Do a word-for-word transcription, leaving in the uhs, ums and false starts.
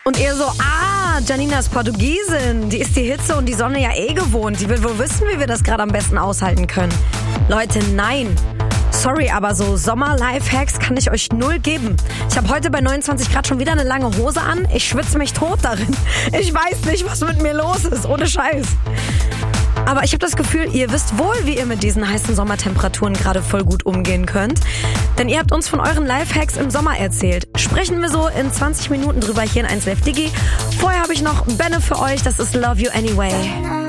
Und ihr so, ah, Janina ist Portugiesin, die ist die Hitze und die Sonne ja eh gewohnt. Die will wohl wissen, wie wir das gerade am besten aushalten können. Leute, nein. Sorry, aber so Sommer-Lifehacks kann ich euch null geben. Ich habe heute bei neunundzwanzig Grad schon wieder eine lange Hose an. Ich schwitze mich tot darin. Ich weiß nicht, was mit mir los ist, ohne Scheiß. Aber ich habe das Gefühl, ihr wisst wohl, wie ihr mit diesen heißen Sommertemperaturen gerade voll gut umgehen könnt. Denn ihr habt uns von euren Lifehacks im Sommer erzählt. Sprechen wir so in zwanzig Minuten drüber hier in eins Live Digi. Vorher habe ich noch Benne für euch, das ist Love You Anyway.